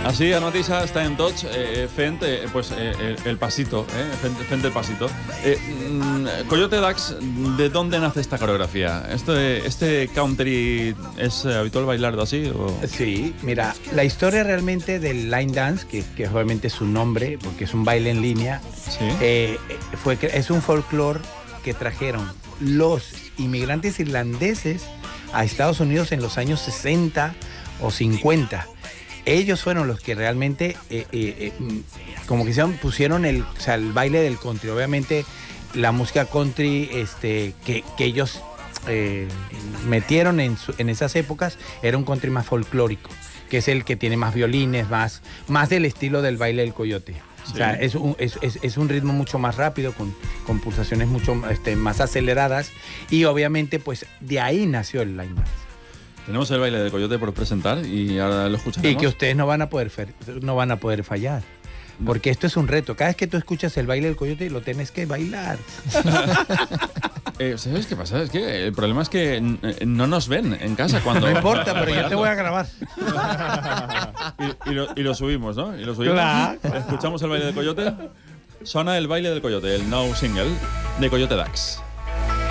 Així, ara mateix estem tots fent pues, el pasito, fent el pasito. Coyote Dax, ¿de dónde nace esta coreografía? ¿Este country es habitual bailarlo así? O? Sí, mira, la historia realmente del line dance, que obviamente es su nombre, porque es un baile en línea, ¿Sí? Es un folclore que trajeron los inmigrantes irlandeses a Estados Unidos en los años 60 o 50. Ellos fueron los que realmente, como que pusieron el baile del country. Obviamente, la música country que ellos metieron en esas épocas era un country más folclórico, que es el que tiene más violines, más del estilo del baile del coyote. Sí. O sea, es un ritmo mucho más rápido, con pulsaciones mucho más aceleradas, y obviamente pues de ahí nació el line dance. Tenemos el baile del coyote por presentar y ahora lo escucharemos. Y que ustedes no van a poder fallar. Porque esto es un reto. Cada vez que tú escuchas el baile del coyote, lo tienes que bailar. ¿Sabes qué pasa? Es que el problema es que no nos ven en casa cuando... No importa, pero yo te voy a grabar. y lo subimos, ¿no? Y lo subimos. Claro. Escuchamos el baile del coyote. Sona el baile del coyote, el now single de Coyote Dax.